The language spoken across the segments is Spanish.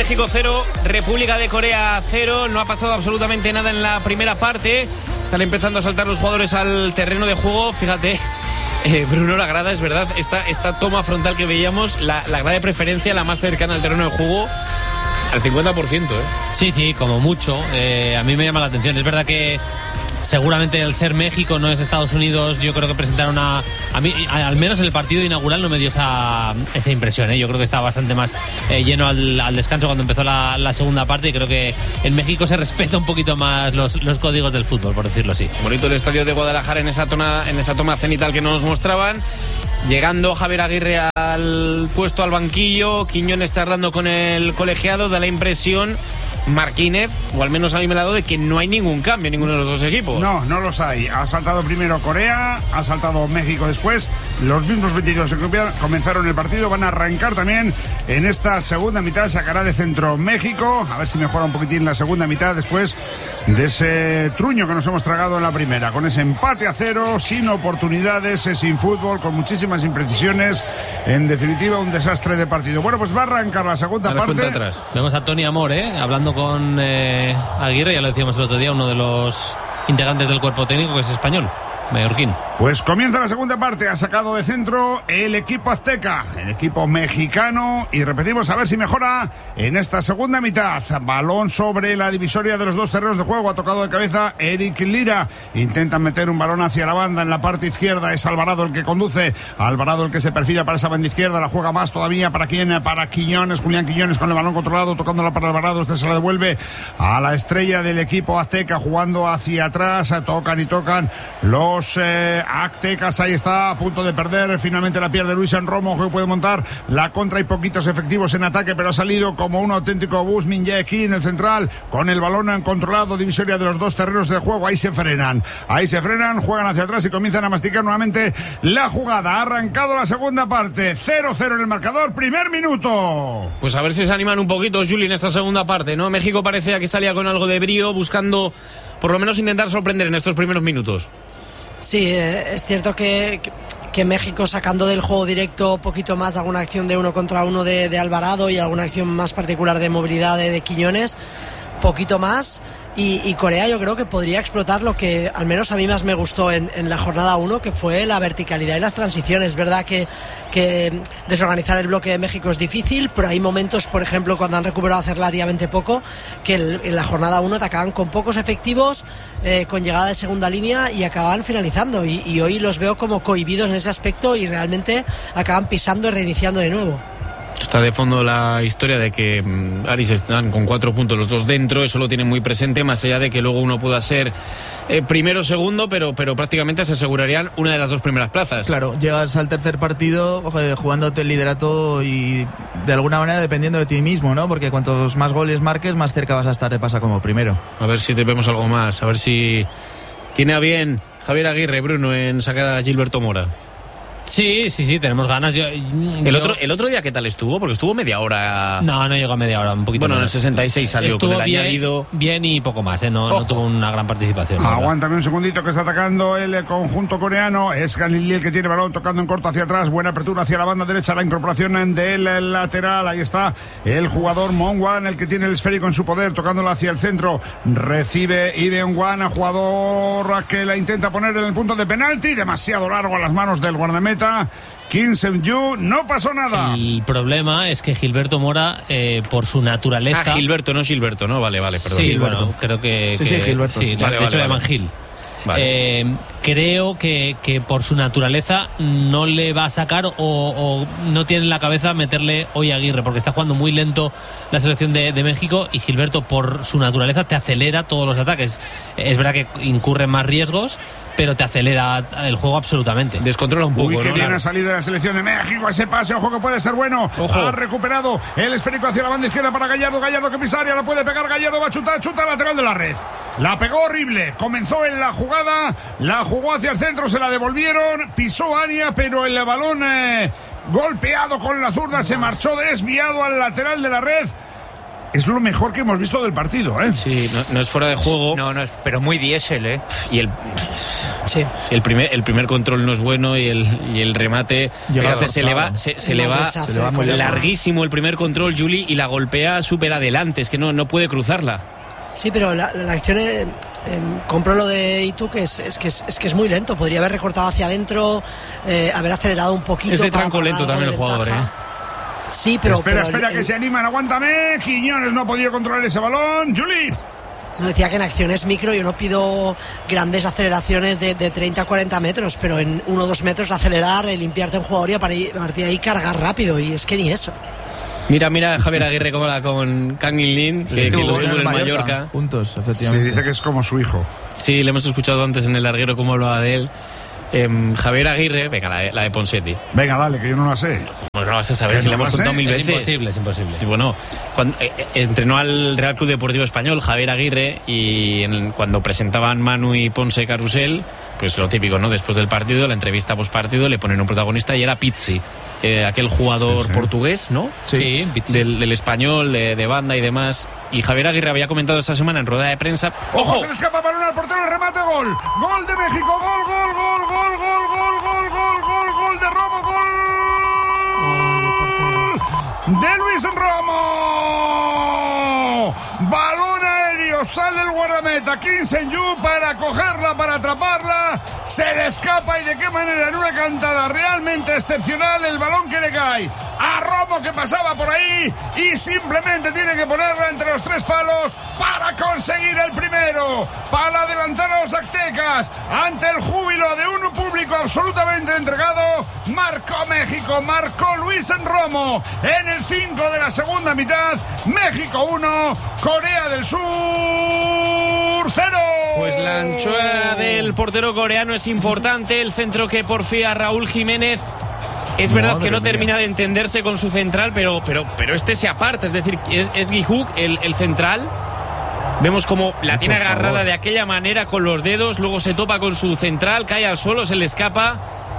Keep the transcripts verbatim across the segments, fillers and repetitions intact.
México cero, República de Corea cero. No ha pasado absolutamente nada en la primera parte. Están empezando a saltar los jugadores al terreno de juego. Fíjate, eh, Bruno, la grada, es verdad, esta, esta toma frontal que veíamos, la, la grada de preferencia, la más cercana al terreno de juego, al cincuenta por ciento, ¿eh? Sí, sí, como mucho. Eh, a mí me llama la atención. Es verdad que seguramente al ser México, no es Estados Unidos, yo creo que presentaron a... a mí, al menos en el partido inaugural no me dio esa, esa impresión, ¿eh? Yo creo que estaba bastante más eh, lleno al, al descanso cuando empezó la, la segunda parte, y creo que en México se respeta un poquito más los, los códigos del fútbol, por decirlo así. Bonito el estadio de Guadalajara en esa, tona, en esa toma cenital que nos mostraban. Llegando Javier Aguirre al puesto, al banquillo, Quiñones charlando con el colegiado, da la impresión, Martínez, o al menos a mí me ha dado, de que no hay ningún cambio en ninguno de los dos equipos. No, no los hay. Ha saltado primero Corea, ha saltado México después. Los mismos veintidós que comenzaron el partido van a arrancar también en esta segunda mitad. Sacará de centro México, a ver si mejora un poquitín la segunda mitad después de ese truño que nos hemos tragado en la primera, con ese empate a cero, sin oportunidades, sin fútbol, con muchísimas imprecisiones. En definitiva, un desastre de partido. Bueno, pues va a arrancar la segunda la parte. Atrás. Vemos a Tony Amor, ¿eh? hablando con eh, Aguirre, ya lo decíamos el otro día, uno de los integrantes del cuerpo técnico, que es español, mallorquín. Pues comienza la segunda parte. Ha sacado de centro el equipo azteca, el equipo mexicano, y repetimos, a ver si mejora en esta segunda mitad. Balón sobre la divisoria de los dos terrenos de juego. Ha tocado de cabeza Eric Lira. Intentan meter un balón hacia la banda en la parte izquierda. Es Alvarado el que conduce. Alvarado el que se perfila para esa banda izquierda. La juega más todavía para quién, para Quiñones. Julián Quiñones con el balón controlado, tocándola para Alvarado. Este se la devuelve a la estrella del equipo azteca, jugando hacia atrás. Tocan y tocan los eh, aztecas. Ahí está, a punto de perder. Finalmente la pierde Luis Romo, que puede montar la contra. Hay poquitos efectivos en ataque, pero ha salido como un auténtico bus Minye aquí en el central, con el balón controlado, divisoria de los dos terrenos de juego. Ahí se frenan, ahí se frenan, juegan hacia atrás y comienzan a masticar nuevamente la jugada. Ha arrancado la segunda parte, cero cero en el marcador, primer minuto. Pues a ver si se animan un poquito, Juli, en esta segunda parte, ¿no? México parecía que salía con algo de brío, buscando por lo menos intentar sorprender en estos primeros minutos. Sí, eh, es cierto que, que, que México, sacando del juego directo un poquito más, alguna acción de uno contra uno de, de Alvarado y alguna acción más particular de movilidad de, de Quiñones, poquito más. Y, y Corea yo creo que podría explotar lo que al menos a mí más me gustó en, en la jornada uno, que fue la verticalidad y las transiciones. Es verdad que, que desorganizar el bloque de México es difícil, pero hay momentos, por ejemplo, cuando han recuperado hace relativamente poco, que el, en la jornada uno atacaban con pocos efectivos, eh, con llegada de segunda línea, y acababan finalizando. Y, y hoy los veo como cohibidos en ese aspecto y realmente acaban pisando y reiniciando de nuevo. Está de fondo la historia de que um, Aris están con cuatro puntos los dos dentro, eso lo tienen muy presente, más allá de que luego uno pueda ser eh, primero o segundo, pero, pero prácticamente se asegurarían una de las dos primeras plazas. Claro, llegas al tercer partido eh, jugándote el liderato y de alguna manera dependiendo de ti mismo, ¿no? Porque cuantos más goles marques, más cerca vas a estar de pasar como primero. A ver si te vemos algo más, a ver si tiene a bien Javier Aguirre, Bruno, en sacar a Gilberto Mora. Sí, sí, sí, tenemos ganas. Yo, ¿El, yo... otro, ¿El otro día qué tal estuvo? Porque estuvo media hora. No, no llegó a media hora, un poquito Bueno, menos. en el sesenta y seis salió estuvo con el bien, añadido. Bien y poco más, ¿eh? No, no tuvo una gran participación. Aguántame un segundito, que está atacando el conjunto coreano. Es Galilei el que tiene balón, tocando en corto hacia atrás. Buena apertura hacia la banda derecha, la incorporación del lateral. Ahí está el jugador Mongwan, el que tiene el esférico en su poder, tocándola hacia el centro. Recibe Iben Wan, jugador que la intenta poner en el punto de penalti. Demasiado largo a las manos del guardameta Kim Seung-yu, no pasó nada. El problema es que Gilberto Mora, eh, por su naturaleza... Ah, Gilberto, no Gilberto, ¿no? Vale, vale, perdón. Sí, Gilberto. bueno, creo que... Sí, que, sí, Gilberto. Sí, vale, de hecho vale, le llaman vale. Gil. Vale. Eh, creo que, que por su naturaleza no le va a sacar o, o no tiene en la cabeza meterle hoy a Aguirre, porque está jugando muy lento la selección de, de México, y Gilberto, por su naturaleza, te acelera todos los ataques. Es verdad que incurre más riesgos, pero te acelera el juego absolutamente. Descontrola un poco. Uy, que ¿no? bien ha salido de la selección de México ese pase, ojo que puede ser bueno. Ojo. Ha recuperado el esférico hacia la banda izquierda para Gallardo, Gallardo que pisaria, la puede pegar, Gallardo va a chutar, chuta lateral de la red. La pegó horrible, comenzó en la jugada, la jugó hacia el centro, se la devolvieron, pisó Ania, pero el balón eh, golpeado con la zurda se marchó desviado al lateral de la red. es lo mejor que hemos visto del partido, ¿eh? Sí, no, no es fuera de juego. No, no es, pero muy diésel, ¿eh? Y el, Sí. el, primer, el primer control no es bueno y el, y el remate Llega fíjate, se, le va, forzado. se, se Y le los va rechazos se le va muy de Corea. larguísimo el primer control, Juli, y la golpea súper adelante. Es que no, no puede cruzarla. Sí, pero la, la acción, eh, eh, compro lo de Itu, que es, es, que es, es que es muy lento. Podría haber recortado hacia adentro, eh, haber acelerado un poquito. Es de para- tranco para lento dar algo también de el jugador, ventaja. ¿eh? Sí, pero... espera, pero espera, el- que el- se animan, aguántame. Quiñones no ha podido controlar ese balón. Juli. No, decía que en acciones micro yo no pido grandes aceleraciones de, de treinta a cuarenta metros, pero en uno o dos metros acelerar, eh, limpiarte un jugador y a partir a partir de ahí cargar rápido, y es que ni eso. Mira, mira Javier Aguirre cómo la con Kang In Lin, que, que lo tuvo en el Mallorca. Puntos, Sí, efectivamente. dice que es como su hijo. Sí, le hemos escuchado antes en el larguero cómo hablaba de él. Eh, Javier Aguirre, venga, la de, la de Ponsetti. Venga, dale, que yo no la sé. Pues no vas a saber ¿Que si no la hemos la sé? contado mil Es veces. imposible, es imposible. Sí, bueno, cuando, eh, eh, entrenó al Real Club Deportivo Español Javier Aguirre y en- cuando presentaban Manu y Ponce Carrusel, pues lo típico, ¿no? Después del partido, la entrevista post partido, le ponen un protagonista y era Pizzi, eh, aquel jugador Sí, sí. portugués, ¿no? Sí, Pizzi. Del, del español, de, de banda y demás. Y Javier Aguirre había comentado esta semana en rueda de prensa. ¡Ojo! ¡Ojo! Se le escapa balón al portero, el remate, gol. Gol de México, gol, gol, gol, gol, gol, gol, gol, gol, gol, gol de Romo, gol de Luis Romo. Balón aéreo, sale el guardameta Kim Sen-yu para cogerla, para atraparla. Se le escapa y de qué manera, en una cantada realmente excepcional, el balón que le cae a Romo, que pasaba por ahí, y simplemente tiene que ponerla entre los tres palos para conseguir el primero, para adelantar a los aztecas ante el júbilo de un público absolutamente entregado. Marcó México, marcó Luis Romo en el cinco de la segunda mitad. México uno, Corea del Sur cero. Pues la anchoa del portero coreano es importante, el centro que porfía Raúl Jiménez. Es verdad Madre que no mía. termina de entenderse con su central, pero, pero, pero este se aparta, es decir, es, es Gi-hook el, el central. Vemos como la tiene por agarrada favor. de aquella manera con los dedos, luego se topa con su central, cae al suelo, se le escapa.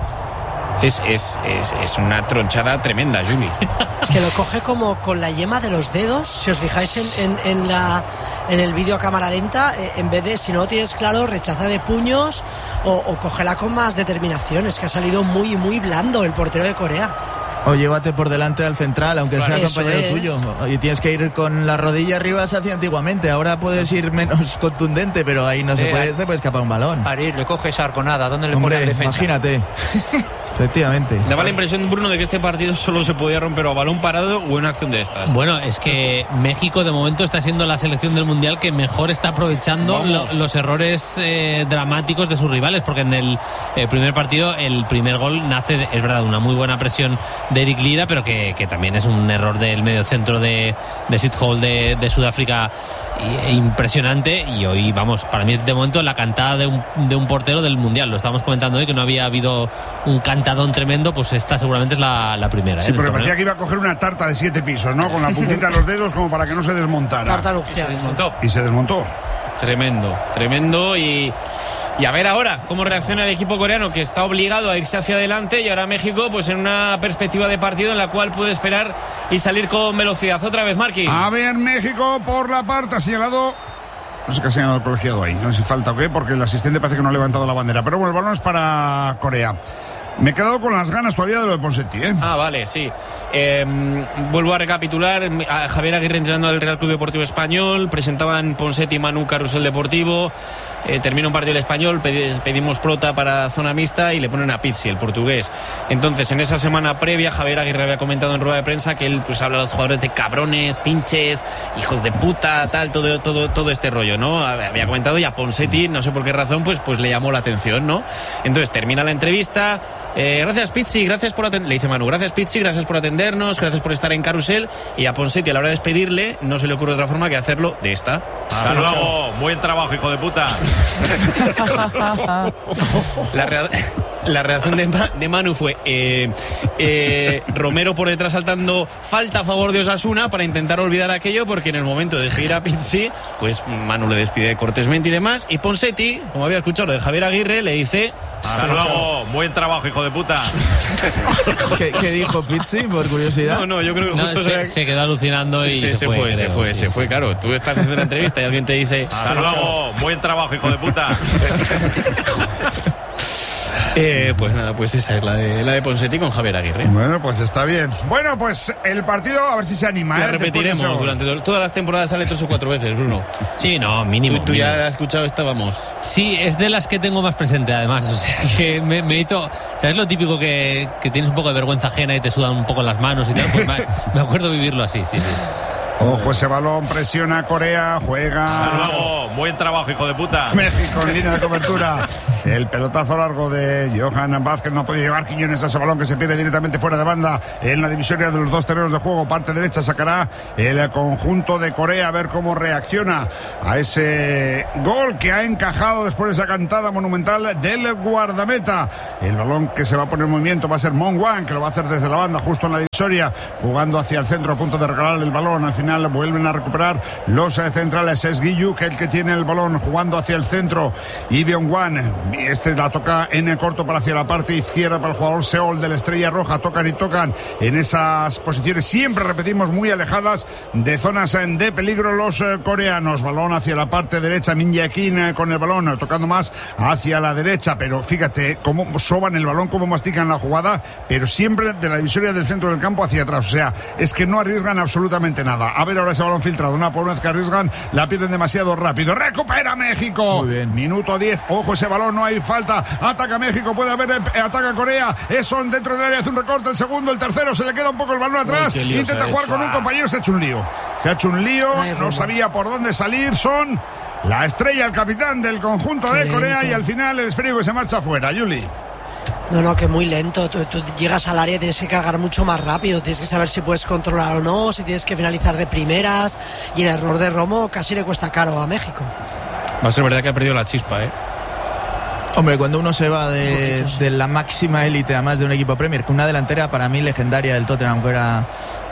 Es, es, es, es una tronchada tremenda, Juli. Es que lo coge como con la yema de los dedos. Si os fijáis en, en, en, la, en el vídeo a cámara lenta, eh, en vez de, si no lo tienes claro, rechaza de puños o, o cógela con más determinación. Es que ha salido muy, muy blando el portero de Corea. O llévate por delante al central, aunque sea Eso compañero es. tuyo. Y tienes que ir con la rodilla arriba, se hacía antiguamente. Ahora puedes ir menos contundente, pero ahí no se Eh, puede, se puede escapar un balón. Arir, le coge esa arconada. ¿Dónde le pone Hombre, el defensa? imagínate. Efectivamente. Daba la impresión, Bruno, de que este partido solo se podía romper o a balón parado o en una acción de estas. Bueno, es que México de momento está siendo la selección del Mundial que mejor está aprovechando lo- Vamos. los errores eh, dramáticos de sus rivales, porque en el eh, primer partido el primer gol nace, de- es verdad, una muy buena presión de Eric Lira, pero que, que también es un error del mediocentro de, de Sid Hall de, de Sudáfrica y- impresionante. Y hoy, vamos, para mí es de momento la cantada de un, de un portero del Mundial. Lo estábamos comentando hoy, que no había habido un cantadón tremendo, pues esta seguramente es la, la primera. Sí, ¿eh? del porque torneo. parecía que iba a coger una tarta de siete pisos, ¿no? Con la puntita de los dedos como para que no se desmontara. Tarta nupcial. sí. Y se desmontó. Tremendo, tremendo y, y a ver ahora cómo reacciona el equipo coreano, que está obligado a irse hacia adelante, y ahora México pues en una perspectiva de partido en la cual puede esperar y salir con velocidad. Otra vez, Marqui. A ver, México por la parte ha señalado. No sé qué ha señalado el colegiado ahí. No sé si falta o qué, porque el asistente parece que no ha levantado la bandera. Pero bueno, el balón es para Corea. Me he quedado con las ganas todavía de lo de Ponsetti, ¿eh? Ah, vale, sí. Eh, vuelvo a recapitular. A Javier Aguirre entrenando al Real Club Deportivo Español. Presentaban Ponsetti y Manu Carrusel Deportivo. Eh, termina un partido el Español. pedi- Pedimos prota para zona mixta y le ponen a Pizzi, el portugués. Entonces, en esa semana previa, Javier Aguirre había comentado en rueda de prensa que él pues habla a los jugadores de cabrones, pinches, hijos de puta, tal, todo, todo, todo este rollo, ¿no? Había comentado, y a Ponsetti, no sé por qué razón, pues, pues le llamó la atención, ¿no? Entonces, termina la entrevista. Eh, gracias, Pizzi, gracias por atender. Le dice Manu, gracias, Pizzi, gracias por atendernos, gracias por estar en Carrusel. Y a Ponsetti, a la hora de despedirle, no se le ocurre otra forma que hacerlo de esta. Hasta luego, buen trabajo, hijo de puta. La, rea- La reacción de, Ma, de Manu fue eh, eh, Romero por detrás saltando falta a favor de Osasuna para intentar olvidar aquello, porque en el momento de despedir a Pizzi, pues Manu le despide cortésmente y demás, y Ponseti, como había escuchado lo de Javier Aguirre, le dice: hasta luego, buen trabajo, hijo de puta. ¿Qué, ¿Qué dijo Pizzi, por curiosidad? No, no, yo creo que No, justo se, se, se quedó alucinando sí, y sí, se, se fue, fue, se creo, fue, sí, se sí. fue, claro. Tú estás haciendo una entrevista y alguien te dice: Hasta luego, buen trabajo, hijo de puta. Eh, pues nada, pues esa es la de, la de Ponseti con Javier Aguirre. Bueno, pues está bien. Bueno, pues el partido, a ver si se anima. La ¿eh? repetiremos Después de eso. durante to- todas las temporadas, sale tres o cuatro veces, Bruno. Sí, no, mínimo. Tú, tú mínimo. ya has escuchado esta, vamos. Sí, es de las que tengo más presente, además. O sea, que me, me hizo. ¿Sabes lo típico que, que tienes un poco de vergüenza ajena y te sudan un poco las manos y tal? Pues me, me acuerdo vivirlo así, sí, sí. Ojo, ese balón presiona a Corea, juega. Hasta luego, buen trabajo, hijo de puta. México en línea de cobertura. El pelotazo largo de Johan Vázquez, no puede llegar Quiñones a ese balón que se pierde directamente fuera de banda en la divisoria de los dos terrenos de juego. Parte derecha sacará el conjunto de Corea, a ver cómo reacciona a ese gol que ha encajado después de esa cantada monumental del guardameta. El balón que se va a poner en movimiento va a ser Mon Wan, que lo va a hacer desde la banda justo en la divisoria, jugando hacia el centro a punto de regalar el balón. Al final vuelven a recuperar los eh, centrales. Es Guiyu, que el que tiene el balón, jugando hacia el centro. Y Byung-Wan, este la toca en el corto para hacia la parte izquierda para el jugador Seol de la Estrella Roja. Tocan y tocan en esas posiciones, siempre repetimos, muy alejadas de zonas eh, de peligro los eh, coreanos. Balón hacia la parte derecha, Min Jae-Kim eh, con el balón, eh, tocando más hacia la derecha, pero fíjate cómo soban el balón, cómo mastican la jugada, pero siempre de la divisoria del centro del campo hacia atrás. O sea, es que no arriesgan absolutamente nada. A ver ahora ese balón filtrado, una por una vez que arriesgan, la pierden demasiado rápido. Recupera México. Muy bien. Minuto diez, ojo ese balón, no hay falta. Ataca México, puede haber, eh, ataca Corea. Son dentro del área, hace un recorte, el segundo, el tercero, se le queda un poco el balón atrás. Uy, qué lío Intenta se ha jugar hecho. con un compañero, se ha hecho un lío. Se ha hecho un lío, Ay, no Roma. sabía por dónde salir. Son la Estrella, el capitán del conjunto de Qué Corea, lento. y al final el esférico se marcha afuera. Yuli. No, no, que muy lento. Tú, tú llegas al área y tienes que cargar mucho más rápido. Tienes que saber si puedes controlar o no, si tienes que finalizar de primeras. Y el error de Romo casi le cuesta caro a México. Va a ser verdad que ha perdido la chispa, ¿eh? Hombre, cuando uno se va de, poquito, sí. de la máxima élite, además de un equipo Premier, con una delantera para mí legendaria del Tottenham, que era,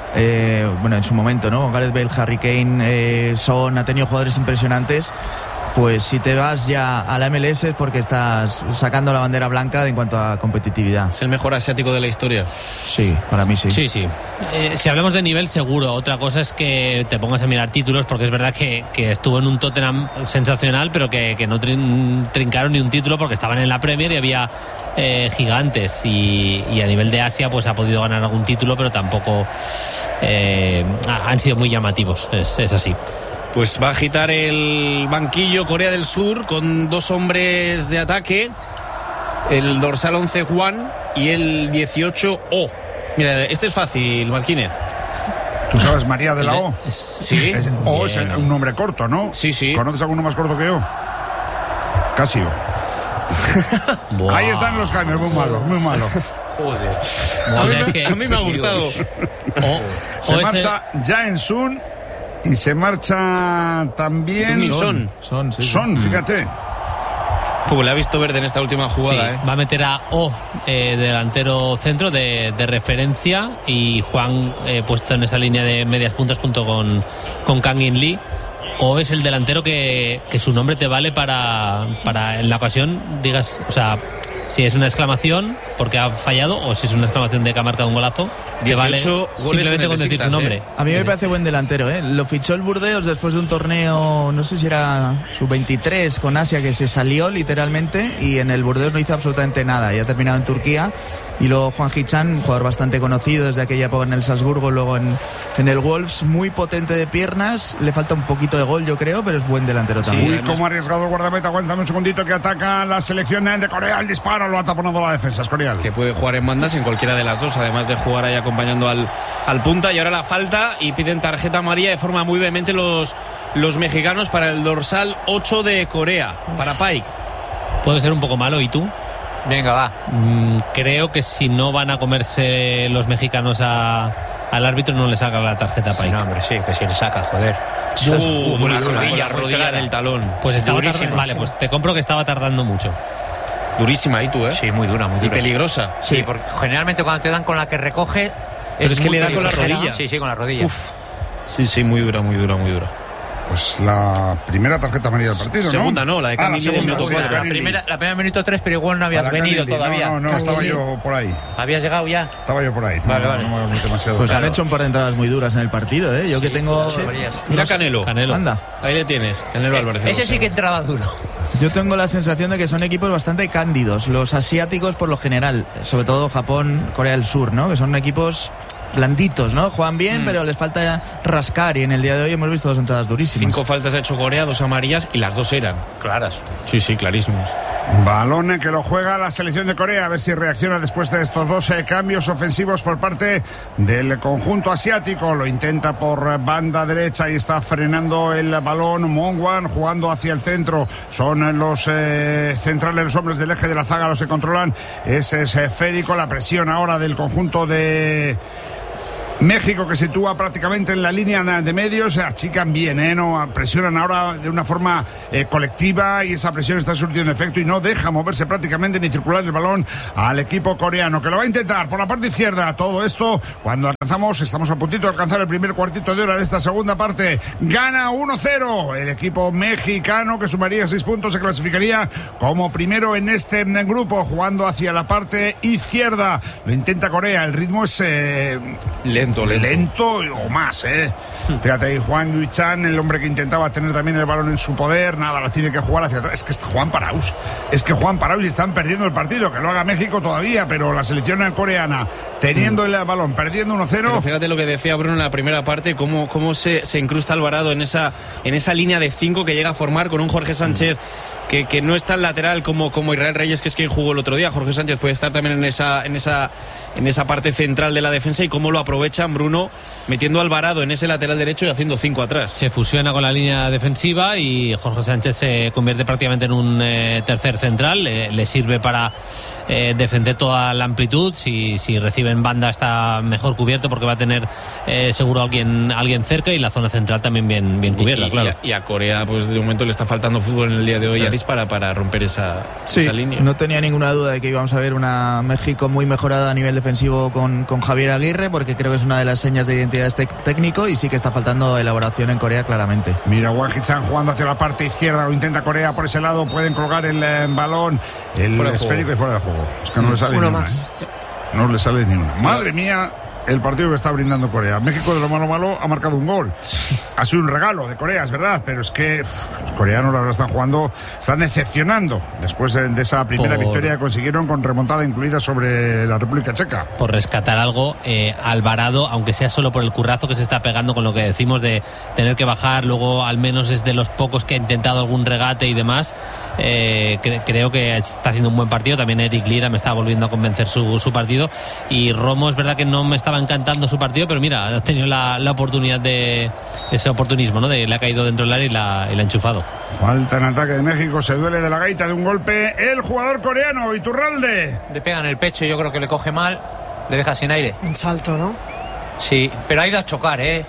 eh, bueno, en su momento, ¿no? Gareth Bale, Harry Kane, eh, Son, ha tenido jugadores impresionantes. Pues si te vas ya a la M L S es porque estás sacando la bandera blanca en cuanto a competitividad. Es el mejor asiático de la historia. Sí, para mí sí. Sí, sí. Eh, si hablamos de nivel, seguro. Otra cosa es que te pongas a mirar títulos, porque es verdad que, que estuvo en un Tottenham sensacional, pero que, que no trin- trincaron ni un título porque estaban en la Premier y había eh, gigantes. Y, y a nivel de Asia, pues ha podido ganar algún título, pero tampoco eh, ha- han sido muy llamativos. Es, es así. Pues va a agitar el banquillo Corea del Sur con dos hombres de ataque, el dorsal once Juan y el dieciocho O. Mira, este es fácil, Marquínez. Tú sabes María de la O. Sí. Es- o es Bien. un nombre corto, ¿no? Sí, sí. ¿Conoces alguno más corto que O? Casio. Buah. Ahí están los cambios, muy malo, muy malo. O A mí, sea, es me, que- a mí me ha gustado. o- Se o ese- marcha Jaen Sun y se marcha también Min Son. Son, sí, sí. Son, fíjate. Como le ha visto verde en esta última jugada, Sí, ¿eh? va a meter a O, eh, delantero centro de, de referencia, y Juan eh, puesto en esa línea de medias puntas junto con, con Kang In Lee. O es el delantero que, que su nombre te vale para, para en la ocasión digas, o sea, si es una exclamación porque ha fallado, o si es una exclamación de que ha marcado un golazo, te vale dieciocho goles simplemente en el con decir Besiktas, su nombre. ¿eh? A mí me parece buen delantero, ¿eh? Lo fichó el Burdeos después de un torneo, no sé si era sub veintitrés con Asia, que se salió literalmente, y en el Burdeos no hizo absolutamente nada. Y ha terminado en Turquía. Y luego Juan Hichan, un jugador bastante conocido desde aquella época en el Salzburgo, luego en, en el Wolves, muy potente de piernas. Le falta un poquito de gol, yo creo, pero es buen delantero también. Uy, cómo ha arriesgado el guardameta. Aguántame un segundito, que ataca la selección de Corea. El disparo lo ha taponado la defensa, Escorial. Que puede jugar en bandas en cualquiera de las dos, además de jugar ahí acompañando al, al punta. Y ahora la falta, y piden tarjeta amarilla de forma muy vehemente los, los mexicanos para el dorsal ocho de Corea, para Paik. Puede ser un poco malo, ¿y tú? Venga, va. Mm, creo que si no van a comerse los mexicanos a, al árbitro, no le saca la tarjeta a Sí, Paik. no, hombre, sí, que si le saca, joder. Uh, Uf, una una rodilla, rodilla rodilla en el talón. Pues estaba Durísimo. tardando. Vale, pues te compro que estaba tardando mucho. Durísima ahí tú, ¿eh? Sí, muy dura, muy dura. Y peligrosa. Sí, porque generalmente cuando te dan con la que recoge... Pero es que muy le da con la peligrosa. rodilla. Sí, sí, con la rodilla. Uf. Sí, sí, muy dura, muy dura, muy dura. Pues la primera tarjeta amarilla del partido, ¿no? Segunda no, la de Ah, la Camini del segunda, minuto sí, cuatro. la La Canini. primera, la primera minuto tres, pero igual no habías Para venido Canini. todavía. No, no, no, estaba yo por ahí. ¿Habías llegado ya? Estaba yo por ahí. Vale, no, vale. no me voy demasiado. Pues han claro. hecho un par de entradas muy duras en el partido, ¿eh? Yo que tengo... Mira Canelo. Canelo. Anda. Ahí le tienes, Canelo Álvarez. Ese sí que entraba duro. Yo tengo la sensación de que son equipos bastante cándidos, los asiáticos por lo general, sobre todo Japón, Corea del Sur, ¿no? Que son equipos blanditos, ¿no? Juegan bien, mm. pero les falta rascar y en el día de hoy hemos visto dos entradas durísimas. Cinco faltas ha hecho Corea, dos amarillas y las dos eran claras. Sí, sí, clarísimas. Balón que lo juega la selección de Corea, a ver si reacciona después de estos dos eh, cambios ofensivos por parte del conjunto asiático. Lo intenta por banda derecha y está frenando el balón Mongwan, jugando hacia el centro. Son los eh, centrales, los hombres del eje de la zaga los que controlan ese esférico. La presión ahora del conjunto de México, que se sitúa prácticamente en la línea de medios, se achican bien, ¿eh? No presionan ahora de una forma eh, colectiva y esa presión está surtiendo efecto y no deja moverse prácticamente ni circular el balón al equipo coreano, que lo va a intentar por la parte izquierda. Todo esto cuando alcanzamos, estamos a puntito de alcanzar el primer cuartito de hora de esta segunda parte. Gana uno cero el equipo mexicano, que sumaría seis puntos, se clasificaría como primero en este grupo, jugando hacia la parte izquierda. Lo intenta Corea, el ritmo es eh, lento. Lento, lento o más, ¿eh? Fíjate ahí, Juan Yui-Chan, el hombre que intentaba tener también el balón en su poder, nada, lo tiene que jugar hacia atrás. Es que está Juan Paraus, es que Juan Paraus y están perdiendo el partido, que lo haga México todavía, pero la selección coreana teniendo el balón, perdiendo uno cero. Pero fíjate lo que decía Bruno en la primera parte, cómo, cómo se, se incrusta Alvarado en esa, en esa línea de cinco que llega a formar con un Jorge Sánchez. Que, que no es tan lateral como, como Israel Reyes, que es quien jugó el otro día. Jorge Sánchez puede estar también en esa, en esa, en esa parte central de la defensa, y cómo lo aprovechan, Bruno, metiendo a Alvarado en ese lateral derecho y haciendo cinco atrás. Se fusiona con la línea defensiva y Jorge Sánchez se convierte prácticamente en un eh, tercer central. Eh, le sirve para eh, defender toda la amplitud. Si, si recibe en banda está mejor cubierto porque va a tener eh, seguro alguien, alguien cerca, y la zona central también bien, bien cubierta, y, y, claro. Y a, y a Corea, pues de momento le está faltando fútbol en el día de hoy, Aris, para, para romper esa, sí, esa línea. No tenía ninguna duda de que íbamos a ver una México muy mejorada a nivel defensivo con, con Javier Aguirre, porque creo que es una de las señas de identidad de este técnico, y sí que está faltando elaboración en Corea claramente. Mira, Wang Hee-chan jugando hacia la parte izquierda, lo intenta Corea por ese lado, pueden colgar el eh, balón, el esférico y fuera de juego. Es que no le sale Uno ni una, más. ¿eh? No le sale ni una. Madre mía, el partido que está brindando Corea. México, de lo malo malo, ha marcado un gol. Ha sido un regalo de Corea, es verdad, pero es que uf, los coreanos la verdad están jugando, están decepcionando después de, de esa primera Por... victoria que consiguieron con remontada incluida sobre la República Checa. Por rescatar algo, eh, Alvarado, aunque sea solo por el currazo que se está pegando con lo que decimos de tener que bajar, luego al menos es de los pocos que ha intentado algún regate y demás, eh, cre- creo que está haciendo un buen partido. También Eric Lira me está volviendo a convencer su, su partido, y Romo es verdad que no me estaba encantando su partido, pero mira, ha tenido la, la oportunidad de ese oportunismo, ¿no? De, le ha caído dentro del área y la, y la ha enchufado. Falta en ataque de México, se duele de la gaita de un golpe el jugador coreano, Iturralde. Le pega en el pecho, yo creo que le coge mal, le deja sin aire. En salto, ¿no? Sí, pero ha ido a chocar, ¿eh?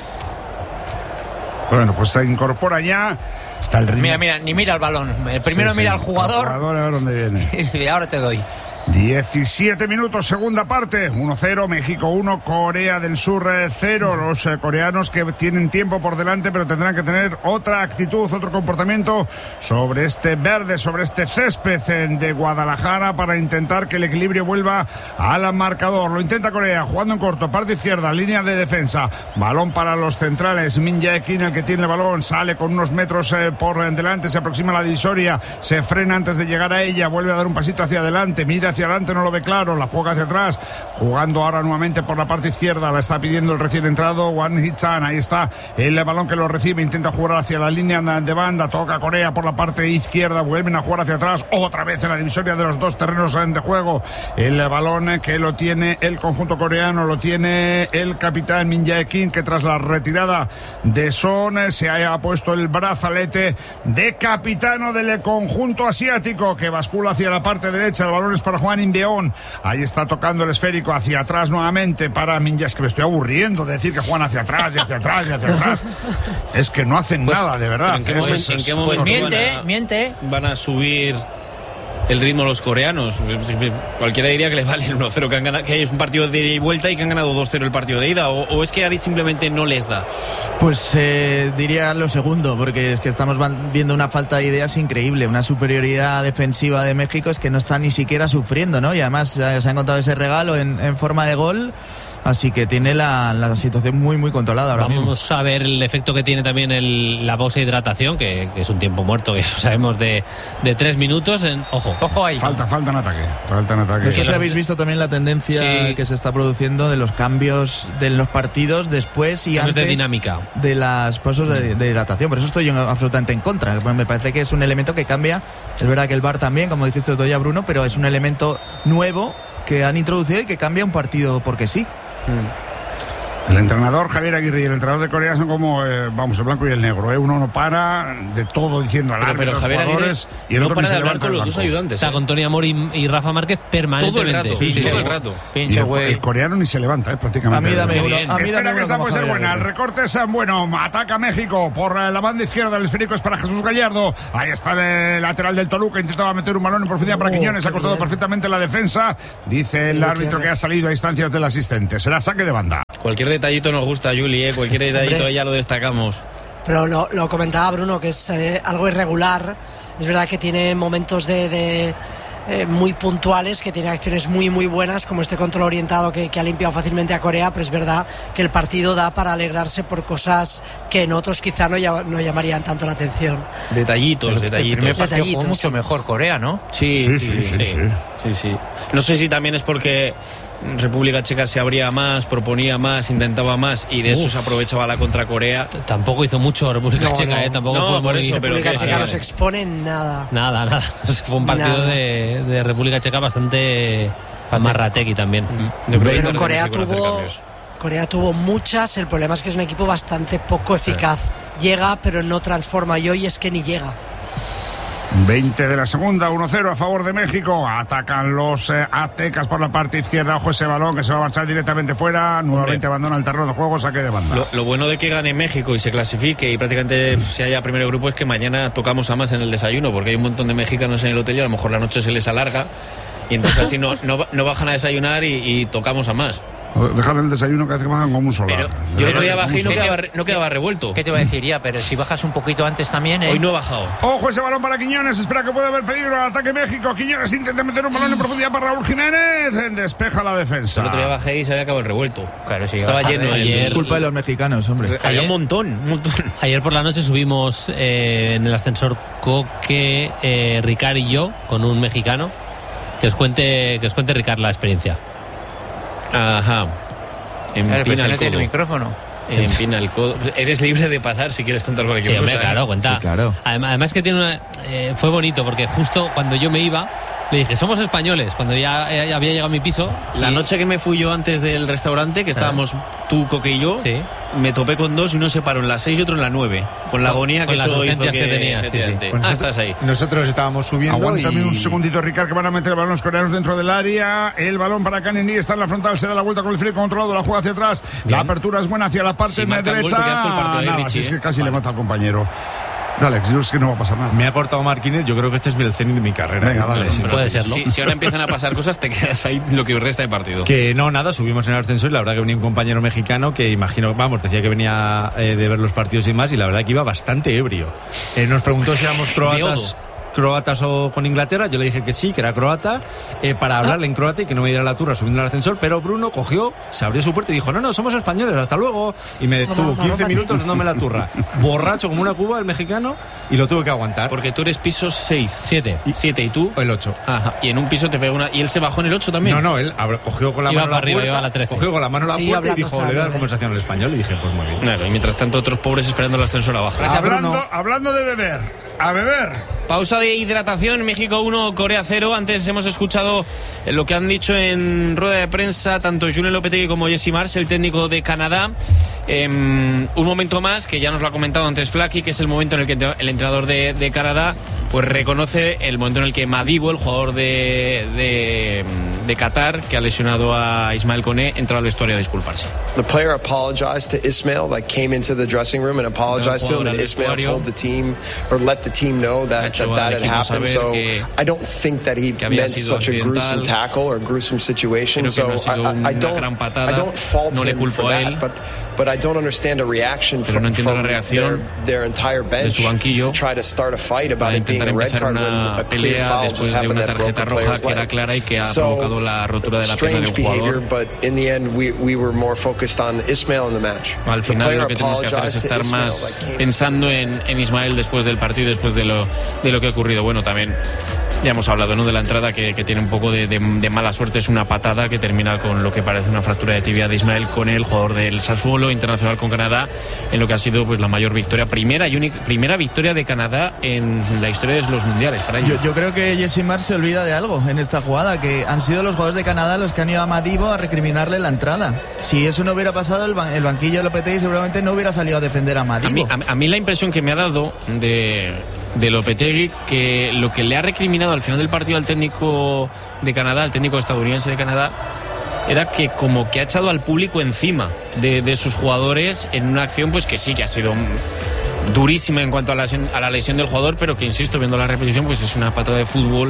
Bueno, pues se incorpora ya. Está el ritmo. Mira, mira, ni mira el balón. Primero Sí, mira sí, al jugador. al jugador, a ver dónde viene. Y ahora te doy. diecisiete minutos, segunda parte, uno cero, México uno, Corea del Sur cero. Los eh, coreanos que tienen tiempo por delante, pero tendrán que tener otra actitud, otro comportamiento sobre este verde, sobre este césped de Guadalajara, para intentar que el equilibrio vuelva al marcador. Lo intenta Corea, jugando en corto, parte izquierda, línea de defensa, balón para los centrales. Min Jae-Kim, el que tiene el balón, sale con unos metros eh, por delante, se aproxima a la divisoria, se frena antes de llegar a ella, vuelve a dar un pasito hacia adelante, mira hacia adelante, no lo ve claro, la juega hacia atrás, jugando ahora nuevamente por la parte izquierda, la está pidiendo el recién entrado Wang Hee-chan. Ahí está el balón que lo recibe, intenta jugar hacia la línea de banda, toca Corea por la parte izquierda, vuelven a jugar hacia atrás, otra vez en la divisoria de los dos terrenos de juego, el balón que lo tiene el conjunto coreano, lo tiene el capitán Min Jae-Kim, que tras la retirada de Son se haya puesto el brazalete de capitano del conjunto asiático, que bascula hacia la parte derecha. El balón es para Juan Inbeón, ahí está tocando el esférico hacia atrás nuevamente para Min Jae. Es que me estoy aburriendo de decir que juegan hacia atrás y hacia atrás y hacia atrás. Es que no hacen Pues, nada, de verdad. ¿en qué Es- momento- es- en qué es- momento Pues miente, van a- miente. Van a subir el ritmo a los coreanos. Cualquiera diría que les vale el uno cero, que, han ganado, que es un partido de ida y vuelta y que han ganado dos cero el partido de ida, o, o es que Ari simplemente no les da. Pues eh, diría lo segundo, porque es que estamos viendo una falta de ideas increíble, una superioridad defensiva de México es que no está ni siquiera sufriendo, ¿no? Y además eh, se ha encontrado ese regalo en, en forma de gol. Así que tiene la, la situación muy muy controlada ahora Vamos mismo. a ver el efecto que tiene también el, la pausa de hidratación, que, que es un tiempo muerto, que lo sabemos, de, de tres minutos. En, ojo, ojo ahí. Falta, falta en ataque. Falta en ataque. No sé si habéis visto también la tendencia sí. que se está produciendo de los cambios de los partidos después y cambios antes de dinámica de las pausas de, de hidratación. Por eso estoy yo absolutamente en contra. Me parece que es un elemento que cambia. Es verdad que el V A R también, como dijiste otro día, Bruno, pero es un elemento nuevo que han introducido y que cambia un partido porque sí. Mm. El entrenador Javier Aguirre y el entrenador de Corea son como, eh, vamos, el blanco y el negro. ¿eh? Uno no para de todo diciendo al árbitro, los jugadores, y el no otro para ni se de hablar levanta con del los dos banco. ayudantes. Está ¿eh? con Tony Amor y, y Rafa Márquez permanentemente. Todo el rato, Sí, sí, todo sí. el rato. Y Pinche el, güey. el coreano ni se levanta, ¿eh? prácticamente. A mí dame Qué uno. bien. A mí Espera dame que uno esta como puede ser Javier buena. El Aguirre. recorte es bueno. Ataca México por la banda izquierda. El esférico es para Jesús Gallardo. Ahí está el lateral del Toluca. Intentaba meter un balón en profundidad para Oh, Quiñones. Ha qué cortado bien. perfectamente la defensa. Dice el Qué árbitro tierra. que ha salido a instancias del asistente. Será saque de banda. Cualquier detallito nos gusta, Juli, ¿eh? Cualquier detallito Hombre. ya lo destacamos. Pero lo, lo comentaba Bruno, que es eh, algo irregular. Es verdad que tiene momentos de, de eh, muy puntuales, que tiene acciones muy muy buenas, como este control orientado que, que ha limpiado fácilmente a Corea, pero es verdad que el partido da para alegrarse por cosas que en otros quizá no, ya, no llamarían tanto la atención. Detallitos, El primer detallitos. partido jugó Detallitos. mucho mejor Corea, ¿no? Sí, Sí, sí, sí, sí, sí, sí. sí. Sí, sí. No sé si también es porque República Checa se abría más, proponía más, intentaba más y de eso Uf. se aprovechaba la contra Corea. Tampoco hizo mucho República No, Checa, no. ¿eh? Tampoco No, fue por muy... eso, pero República que- Checa vale, no se vale. expone en nada. Nada, nada. Fue un partido Nada. de, de República Checa bastante marrategui también. Yo creo que Pero no Corea México hacer tuvo, cambios. Corea tuvo muchas, el problema es que es un equipo bastante poco eficaz. Llega, pero no transforma, y hoy es que ni llega. veinte de la segunda, uno cero a favor de México. Atacan los eh, aztecas por la parte izquierda. Ojo ese balón que se va a marchar directamente fuera. Nuevamente abandona el terreno de juego, saque de banda. Lo, lo bueno de que gane México y se clasifique y prácticamente se haya primer grupo es que mañana tocamos a más en el desayuno, porque hay un montón de mexicanos en el hotel y a lo mejor la noche se les alarga y entonces así no, no, no bajan a desayunar y, y tocamos a más. Dejar el desayuno que hace que bajan como un solar. Pero yo el otro día bajé y no ¿Qué te- quedaba, re- no quedaba revuelto. ¿Qué te va a decir ya? Pero si bajas un poquito antes también, ¿eh? Hoy no he bajado. Ojo ese balón para Quiñones, espera que puede haber peligro al ataque México. Quiñones intenta meter un balón en profundidad para Raúl Jiménez, despeja la defensa. El otro día bajé y se había acabado el revuelto. Claro, si Estaba llegas lleno tarde. el- ayer. Culpa de los mexicanos, hombre. Había un montón, un montón. Ayer por la noche subimos eh, en el ascensor Coque, eh, Ricard y yo, con un mexicano, que os cuente, que os cuente Ricard la experiencia. Ajá. Claro, pero Empina si no el tiene codo. micrófono. Empina el codo. Eres libre de pasar si quieres contar cualquier Sí, hombre, cosa. ¿eh? claro, cuenta. Sí, claro. Además, además que tiene una... eh, fue bonito, porque justo cuando yo me iba, le dije, somos españoles, cuando ya, eh, había llegado a mi piso. La y- noche que me fui yo antes del restaurante, que estábamos tú, Coque y yo, Sí. me topé con dos y uno se paró en las seis y otro en la nueve. Con la Con- agonía con que las eso hizo urgencias que, que tenía, sí, sí. efectivamente. Pues Ah, nosotros- estás ahí. Nosotros estábamos subiendo Aguántame y... un segundito, Ricard, que van a meter el balón los coreanos dentro del área. El balón para Kanini está en la frontal, se da la vuelta con el frío controlado, la juega hacia atrás. La apertura es buena hacia la parte Si marca el gol, derecha. te quedas todo el partido ahí, Nada, Richie, si es que ¿eh? casi Vale. le mata al compañero. Dale, yo es que no va a pasar nada. Me ha cortado Marquínez, yo creo que este es el cenit de mi carrera. Venga, dale, sí. Puede serlo. Si, si ahora empiezan a pasar cosas, te quedas ahí lo que resta de partido. Que no, nada, subimos en el ascensor y la verdad que venía un compañero mexicano que imagino, vamos, decía que venía eh, de ver los partidos y más y la verdad que iba bastante ebrio. Eh, nos preguntó si éramos croatas. croatas o con Inglaterra, yo le dije que sí, que era croata, eh, para hablarle en croata y que no me diera la turra subiendo al ascensor, pero Bruno cogió, se abrió su puerta y dijo, no, no, somos españoles, hasta luego, y me detuvo quince minutos dándome la turra, borracho como una cuba el mexicano, y lo tuve que aguantar. Porque tú eres piso seis. Siete. Y, siete, ¿y tú? El ocho. Ajá. Y en un piso te pega una... ¿Y él se bajó en el ocho también? No, no, él abr- cogió con la Iba mano para la arriba, puerta, iba a la trece. cogió con la mano la Sí, puerta y hablando dijo, hasta le la da la nueve. conversación en español, y dije, pues muy bien. Claro, y mientras tanto otros pobres esperando el ascensor abajo. Hablando, hablando de beber, a beber. Pausa de hidratación, México uno, Corea cero. Antes hemos escuchado lo que han dicho en rueda de prensa tanto Julen Lopetegui como Jesse Marsh, el técnico de Canadá. Eh, un momento más, que ya nos lo ha comentado antes Flaky, que es el momento en el que el entrenador de, de Canadá pues reconoce el momento en el que Madibo, el jugador de, de, de Qatar, que ha lesionado a Ismael Koné, entra al vestuario a disculparse. The player apologized to Ismail, like came into the dressing room and apologized to him, and Ismail told the team or let the team know that that, that had happened. So I don't think that he meant such a gruesome tackle or gruesome situation. So I, I don't, I don't fault no le him culpo for a that, él. But But I don't understand a reaction Pero no from, entiendo la from reacción their, their entire bench de su banquillo to try to start a fight about para it being intentar a red empezar card when una a clear pelea foul después just de happened una that broke tarjeta a roja player's que era leg. clara y que ha So, provocado la rotura de la pierna de un strange behavior, jugador. but in the end we, we were more focused on Ismail in the match. Al The final player lo que tenemos que hacer es apologized to estar Ismail, más like, came- pensando en, en Ismael después del partido y después de lo, de lo que ha ocurrido. Bueno, también ya hemos hablado, ¿no?, de la entrada que, que tiene un poco de, de, de mala suerte. Es una patada que termina con lo que parece una fractura de tibia de Ismael Koné, el jugador del Sassuolo, internacional con Canadá, en lo que ha sido pues la mayor victoria, primera y única, primera victoria de Canadá en la historia de los mundiales para ellos. Yo, yo creo que Jesse Marsh se olvida de algo en esta jugada, que han sido los jugadores de Canadá los que han ido a Madibo a recriminarle la entrada. Si eso no hubiera pasado, el, ban el banquillo de Lopetegui seguramente no hubiera salido a defender a Madibo. A mí, a, a mí la impresión que me ha dado de, de Lopetegui, que lo que le ha recriminado al final del partido al técnico de Canadá, al técnico estadounidense de Canadá, era que como que ha echado al público encima de, de sus jugadores en una acción pues que sí que ha sido durísima en cuanto a la, a la lesión del jugador, pero que, insisto, viendo la repetición, pues es una patada de fútbol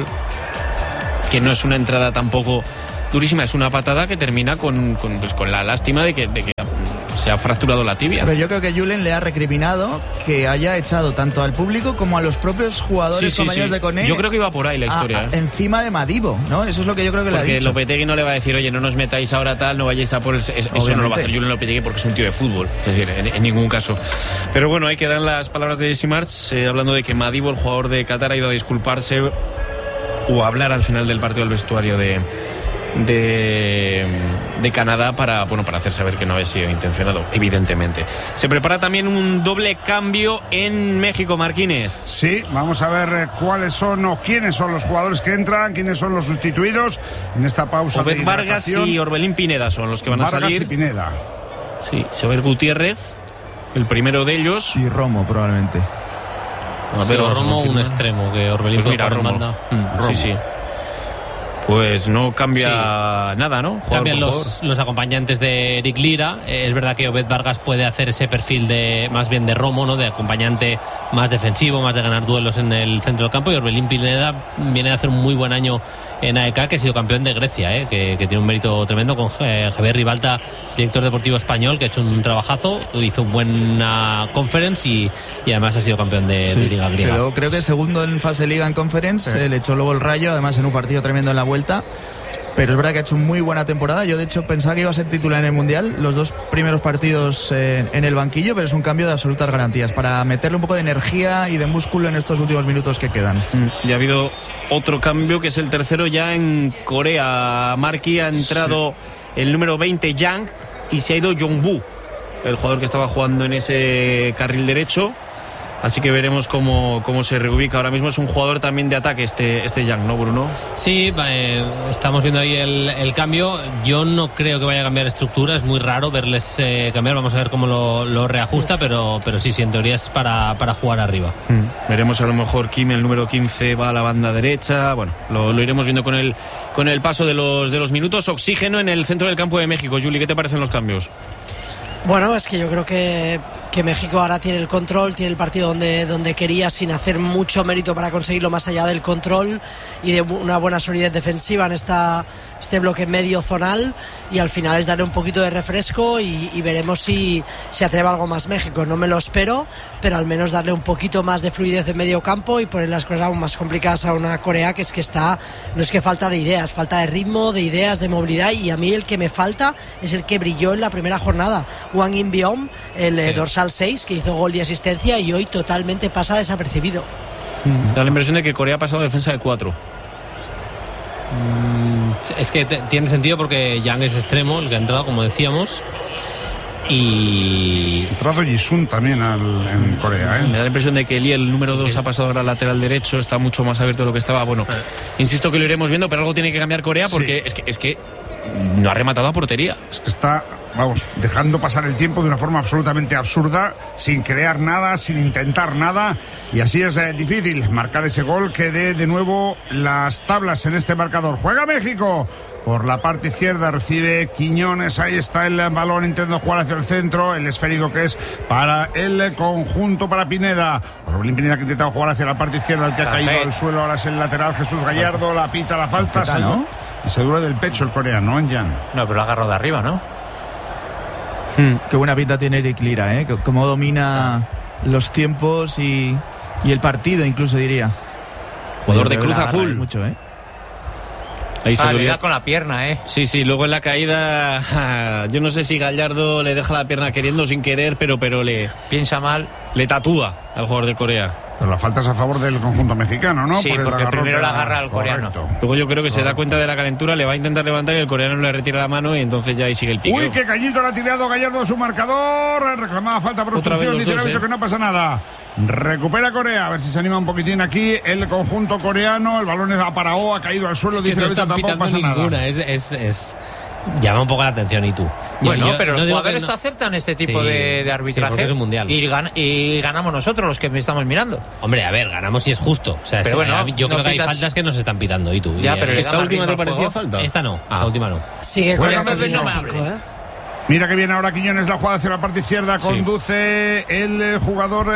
que no es una entrada tampoco durísima, es una patada que termina con, con, pues, con la lástima de que, de que se ha fracturado la tibia. Pero yo creo que Julen le ha recriminado que haya echado tanto al público como a los propios jugadores, sí, sí, compañeros sí. de Koné. Yo creo que iba por ahí la historia. A, a, ¿eh? Encima de Madibo, ¿no? Eso es lo que yo creo que porque le ha dicho. Lopetegui no le va a decir, oye, no nos metáis ahora tal, no vayáis a por el... Eso Obviamente. no lo va a hacer Julen Lopetegui porque es un tío de fútbol. Es decir, en, en ningún caso. Pero bueno, ahí quedan las palabras de Jesse Marsh, eh, hablando de que Madibo, el jugador de Qatar, ha ido a disculparse o a hablar al final del partido del vestuario de... De, de Canadá para, bueno, para hacer saber que no había sido intencionado, evidentemente. Se prepara también un doble cambio en México, Marquínez. Sí, vamos a ver eh, cuáles son o quiénes son los jugadores que entran, quiénes son los sustituidos en esta pausa. Obed de Vargas y Orbelín Pineda son los que van Vargas a salir. y Pineda. Sí, se va a ver Gutiérrez, el primero de ellos. Y Romo, probablemente. A ver, Pero vamos a Romo un confirmar. extremo, que Orbelín Pues mira, por Romo. banda. Mm, sí, sí. Pues no cambia sí. nada, ¿no? Jugador Cambian por los, jugador. los acompañantes de Eric Lira. Eh, es verdad que Obed Vargas puede hacer ese perfil de más bien de Romo, ¿no?, de acompañante más defensivo, más de ganar duelos en el centro del campo. Y Orbelín Pineda viene a hacer un muy buen año en A E K, que ha sido campeón de Grecia, ¿eh? que, que tiene un mérito tremendo, con eh, Javier Ribalta, director deportivo español, que ha hecho un trabajazo, hizo una buena conference y, y además ha sido campeón de, Sí, de Liga Griega. quedó, creo que segundo en fase Liga en Conference, Sí. eh, le echó luego el Rayo, además en un partido tremendo en la vuelta. Pero es verdad que ha hecho muy buena temporada. Yo, de hecho, pensaba que iba a ser titular en el Mundial. Los dos primeros partidos eh, en el banquillo, pero es un cambio de absolutas garantías para meterle un poco de energía y de músculo en estos últimos minutos que quedan. Y ha habido otro cambio, que es el tercero ya en Corea. Marquí ha entrado sí. el número veinte, Yang, y se ha ido Jongbu, el jugador que estaba jugando en ese carril derecho. Así que veremos cómo, cómo se reubica. Ahora mismo es un jugador también de ataque este, este Yang, ¿no, Bruno? Sí, eh, estamos viendo ahí el, el cambio. Yo no creo que vaya a cambiar estructura. Es muy raro verles eh, cambiar. Vamos a ver cómo lo, lo reajusta, pero, pero sí, sí, en teoría es para, para jugar arriba. Hmm. Veremos a lo mejor Kim, el número quince, va a la banda derecha. Bueno, lo, lo iremos viendo con el, con el paso de los, de los minutos. Oxígeno en el centro del campo de México. Juli, ¿qué te parecen los cambios? Bueno, es que yo creo que, que México ahora tiene el control, tiene el partido donde, donde quería, sin hacer mucho mérito para conseguirlo más allá del control y de una buena solidez defensiva en esta, este bloque medio zonal, y al final es darle un poquito de refresco y, y veremos si se atreve algo más México. No me lo espero, pero al menos darle un poquito más de fluidez en medio campo y poner las cosas aún más complicadas a una Corea que es que está, no es que falta de ideas, falta de ritmo, de ideas, de movilidad, y a mí el que me falta es el que brilló en la primera jornada, Wang In-beom, el sí. dorsal seis, que hizo gol y asistencia, y hoy totalmente pasa desapercibido. Da la impresión de que Corea ha pasado a defensa de cuatro. Mm, es que te, tiene sentido porque Yang es extremo, el que ha entrado, como decíamos. Y ha entrado Jisun también al, en Corea, ¿eh? Me da la impresión de que Eli, el número dos, ha pasado ahora al lateral derecho, está mucho más abierto de lo que estaba. Bueno, eh. insisto que lo iremos viendo, pero algo tiene que cambiar Corea porque sí. es que es que no ha rematado a portería. Es que está vamos, dejando pasar el tiempo de una forma absolutamente absurda, sin crear nada, sin intentar nada, y así es eh, difícil marcar ese gol que dé de nuevo las tablas en este marcador. Juega México por la parte izquierda, recibe Quiñones, ahí está el balón, intentando jugar hacia el centro, el esférico que es para el conjunto, para Pineda. Orbelín Pineda, que intentaba jugar hacia la parte izquierda, el que ha caído al suelo, ahora es el lateral Jesús Gallardo, la pita la falta, se, ¿no? Y se dura del pecho el coreano, ¿eh, Jan? No, pero lo agarró de arriba, ¿no? Hmm. Qué buena pinta tiene Eric Lira, ¿eh? Cómo domina los tiempos y, y el partido, incluso diría. Jugador de Cruz Azul. Mucho, ¿eh? Ahí se ah, le da con la pierna, ¿eh? Sí, sí, luego en la caída, yo no sé si Gallardo le deja la pierna queriendo o sin querer, pero, pero le... Piensa mal. Le tatúa al jugador de Corea. Pero la falta es a favor del conjunto mexicano, ¿no? Sí, porque primero la agarra al coreano. Correcto. Luego yo creo que Correcto. se da cuenta de la calentura, le va a intentar levantar y el coreano le retira la mano y entonces ya ahí sigue el pico. Uy, qué cañito le ha tirado Gallardo a su marcador. Reclamaba falta por obstrucción, dice el árbitro que no pasa nada. Recupera Corea, a ver si se anima un poquitín aquí el conjunto coreano. El balón es a Paraó, ha caído al suelo, es que dice no el árbitro, tampoco pasa ninguna. nada. Es, es, es... Llama un poco la atención, ¿y tú? Bueno, yo, pero no los jugadores no... aceptan este tipo sí, de, de arbitraje. Sí, es un mundial. Y, gan y ganamos nosotros, los que estamos mirando. Hombre, a ver, ganamos si es justo. O sea, pero si, bueno, yo no creo que pitas... hay faltas que nos están pitando, ¿y tú? Ya, y, pero ¿esta última te parecía falta? Esta no, ah. esta última no. Sigue con bueno, el no México, ¿eh? Mira que viene ahora Quiñones, la jugada hacia la parte izquierda, sí. conduce el jugador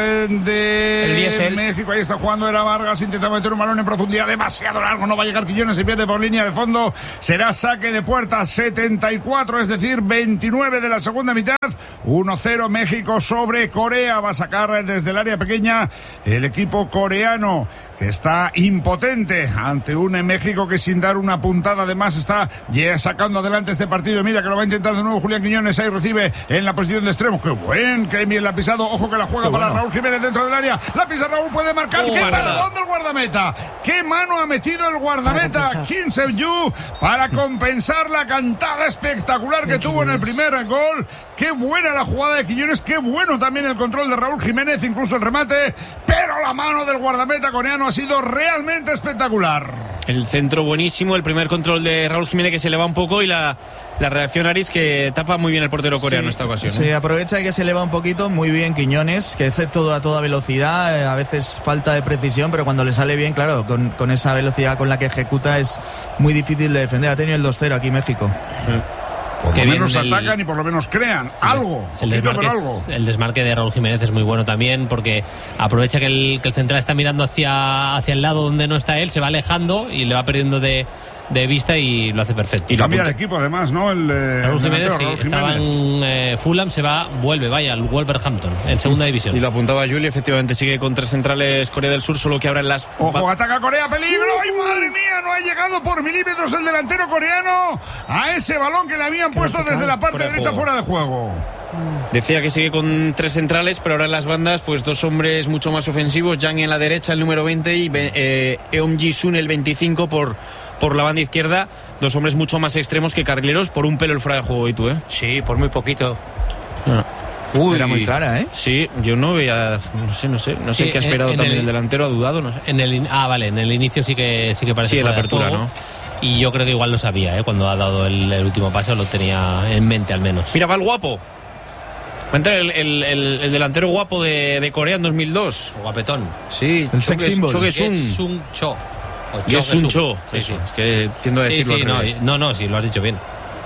de el México, ahí está jugando, era Vargas, intenta meter un balón en profundidad, demasiado largo, no va a llegar Quiñones, se pierde por línea de fondo, será saque de puerta, setenta y cuatro, es decir, veintinueve de la segunda mitad, uno cero México sobre Corea, va a sacar desde el área pequeña el equipo coreano, que está impotente ante un México que sin dar una puntada además está ya sacando adelante este partido. Mira que lo va a intentar de nuevo Julián Quiñones, ahí recibe en la posición de extremo, qué buen, que bien la ha pisado, ojo que la juega qué para bueno. Raúl Jiménez dentro del área, la pisa Raúl, puede marcar, oh, qué balón del guardameta, qué mano ha metido el guardameta Kim Seung-yu para compensar la cantada espectacular que tuvo en el primer gol. Qué buena la jugada de Quiñones, qué bueno también el control de Raúl Jiménez, incluso el remate, pero la mano del guardameta coreano ha sido realmente espectacular. El centro buenísimo, el primer control de Raúl Jiménez que se eleva un poco y la, la reacción Aris que tapa muy bien el portero coreano sí, esta ocasión. Sí, ¿eh? aprovecha que se eleva un poquito, muy bien Quiñones, que hace todo a toda velocidad, eh, a veces falta de precisión, pero cuando le sale bien, claro, con, con esa velocidad con la que ejecuta es muy difícil de defender. Ha tenido el dos cero aquí México. Sí. Por lo menos el, atacan y por lo menos crean algo, el desmarque, algo. Es, el desmarque de Raúl Jiménez es muy bueno también porque aprovecha que el, que el central está mirando hacia, hacia el lado donde no está él, se va alejando y le va perdiendo de, de vista y lo hace perfecto. Y cambia de equipo además, ¿no? El, eh, Raúl Jiménez, delantero, sí, Raúl estaba Jiménez. en eh, Fulham, se va, vuelve, vaya, al Wolverhampton, en segunda división. Y lo apuntaba Juli, efectivamente sigue con tres centrales Corea del Sur, solo que ahora en las... Ojo, ataca Corea, peligro, ¡ay madre mía! No ha llegado por milímetros el delantero coreano a ese balón que le habían puesto desde la parte derecha de fuera de juego. Decía que sigue con tres centrales, pero ahora en las bandas, pues dos hombres mucho más ofensivos, Yang en la derecha, el número veinte, y eh, Eom Ji-sun, el veinticinco, por, por la banda izquierda, dos hombres mucho más extremos que carrileros, por un pelo el fuera de juego, ¿y tú, eh? Sí, por muy poquito. Ah. Uy, era muy clara, ¿eh? Sí, yo no veía, no sé, no sé, no sé sí, qué ha esperado también el, el delantero, ha dudado, no sé. En el, ah, vale, en el inicio sí que sí que parece. Sí, en la apertura, ¿no? Y yo creo que igual lo sabía, ¿eh? Cuando ha dado el, el último paso lo tenía en mente al menos. Mira, va el guapo. Va a entrar el, el, el, el delantero guapo de, de Corea en dos mil dos. Guapetón. Sí, el sex symbol. Cho Gesung Cho. Gesung Cho. Sí, sí. Es que tiendo a sí, decirlo sí, al no, revés. no, no, sí, lo has dicho bien.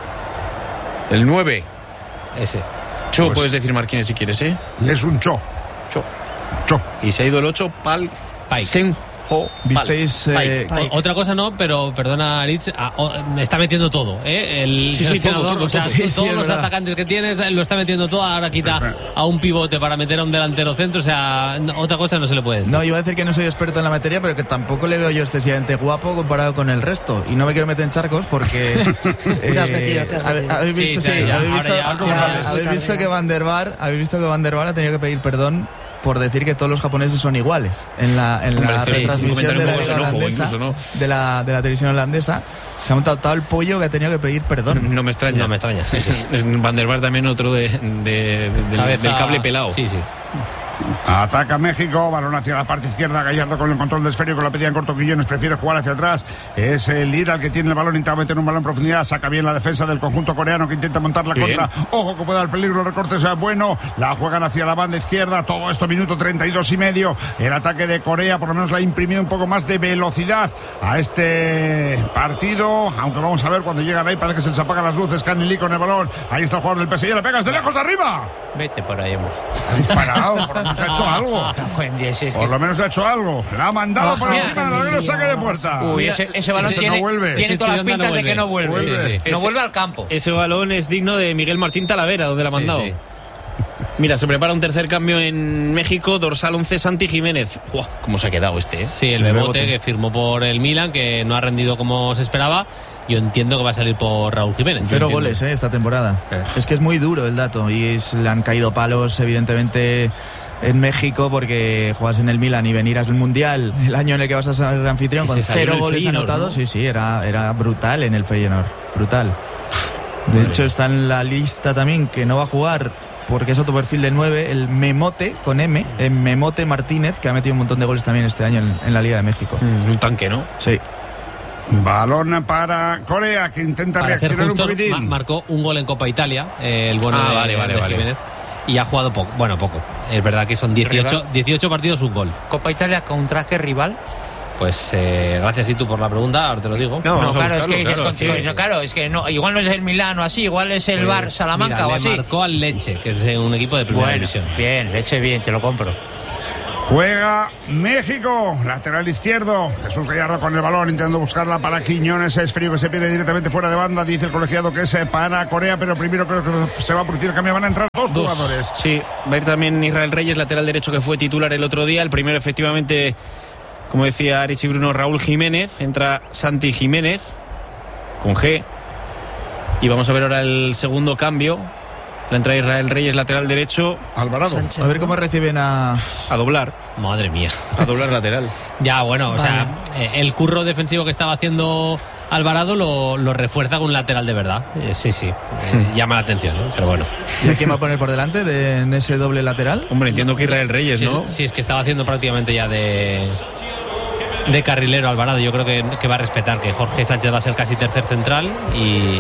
El nueve. Ese. Cho, pues, puedes decir Marquines si quieres, ¿eh? Es un Cho. Cho. Cho. Y se ha ido el ocho, Pal Pike. Sen Ho ¿Visteis? Eh, Otra cosa no, pero perdona, Aritz, ah, oh, está metiendo todo, ¿eh? El sí, sí, todo, todo, o sea, todo. sí, sí, todos los verdad. atacantes que tienes lo está metiendo todo, ahora quita a un pivote para meter a un delantero centro, o sea, no, otra cosa no se le puede decir. No, iba a decir que no soy experto en la materia, pero que tampoco le veo yo excesivamente guapo comparado con el resto. Y no me quiero meter en charcos porque... eh, te has metido, te has metido. Habéis visto, Sí, sí, sí, ya, habéis visto, ahora ya, habéis ya, visto ya, visto ya. que Van der Vaart, habéis visto que Van der Vaart ha tenido que pedir perdón por decir que todos los japoneses son iguales en la, en Hombre, la es que retransmisión sí, de la, un poco liga xenófobo holandesa, incluso, ¿no? de, la, de la televisión holandesa. Se ha montado todo el pollo que ha tenido que pedir perdón. No me extraña. No me extraña, sí, sí. Es Van der Vaart también otro de, de, de, del, Cabeza- del cable pelado. Sí, sí. Ataca México, balón hacia la parte izquierda, Gallardo con el control de esférico, la pedía en corto Quillones, prefiere jugar hacia atrás, es el Lira el que tiene el balón, intenta meter un balón en profundidad, saca bien la defensa del conjunto coreano que intenta montar la bien. contra, ojo que puede dar peligro, el recorte sea bueno, la juegan hacia la banda izquierda, todo esto minuto treinta y dos y medio, el ataque de Corea por lo menos le ha imprimido un poco más de velocidad a este partido, aunque vamos a ver cuando llegan ahí, parece que se les apagan las luces, Khan Lee con el balón, ahí está el jugador del P S G, le pegas de lejos arriba. Vete por ahí, hombre. Ha disparado, por lo menos ha hecho algo. Por lo menos ha hecho algo. La ha mandado oh, por encima de la que lo saque de puerta. Uy, ese, ese balón ese tiene, no vuelve. tiene todas las pintas no de que no vuelve. vuelve. Sí, sí. No Ese, vuelve al campo. Ese balón es digno de Miguel Martín Talavera, donde la ha mandado. Sí, sí. Mira, se prepara un tercer cambio en México, dorsal once, Santi Jiménez. ¡Uah! ¿Cómo se ha quedado este? ¿eh? Sí, el Bebote que firmó por el Milan, que no ha rendido como se esperaba. Yo entiendo que va a salir por Raúl Jiménez. Cero goles eh, esta temporada. Eh. Es que es muy duro el dato y es, le han caído palos, evidentemente, en México, porque juegas en el Milan y venir al Mundial el año en el que vas a ser anfitrión con cero goles Feyenoord, anotados. ¿no? Sí, sí, era, era brutal en el Feyenoord. Brutal. De Madre. hecho, está en la lista también que no va a jugar porque es otro perfil de nueve, el Memote, con M, el Memote Martínez, que ha metido un montón de goles también este año en, en la Liga de México. Mm, un tanque, ¿no? Sí. Balón para Corea, que intenta para reaccionar justos, un poquitín. Ma- marcó un gol en Copa Italia, eh, el bueno ah, de, vale, vale, de vale. Jiménez. Y ha jugado poco, bueno, poco. Es verdad que son dieciocho, dieciocho partidos, un gol. Copa Italia contra qué rival. Pues eh, gracias, Itu, por la pregunta, ahora te lo digo. No, no claro, buscarlo, es que claro, dices, sí, con, sí. claro, es que no, igual no es el Milán o así, igual es el pues, Bar Salamanca mira, o le así. Marcó al Leche, que es un equipo de primera bueno, división. Bien, Leche bien, te lo compro. Juega México, lateral izquierdo. Jesús Gallardo con el balón, intentando buscarla para Quiñones. Es frío que se pierde directamente fuera de banda. Dice el colegiado que es para Corea, pero primero creo que se va a producir el cambio. Van a entrar dos, dos jugadores. Sí, va a ir también Israel Reyes, lateral derecho, que fue titular el otro día. El primero, efectivamente, como decía Aritz y Bruno, Raúl Jiménez. Entra Santi Jiménez, con G. Y vamos a ver ahora el segundo cambio. La entra Israel Reyes, lateral derecho. Alvarado. Sánchez, a ver cómo reciben a... A doblar. Madre mía. A doblar lateral. Ya, bueno, o vale. sea, eh, el curro defensivo que estaba haciendo Alvarado lo, lo refuerza con un lateral de verdad. Eh, sí, sí. Eh, llama la atención, ¿no? Pero bueno. ¿Y a quién va a poner por delante de, en ese doble lateral? Hombre, entiendo que Israel Reyes, ¿no? Sí, sí, es que estaba haciendo prácticamente ya de... de carrilero Alvarado. Yo creo que, que va a respetar que Jorge Sánchez va a ser casi tercer central y...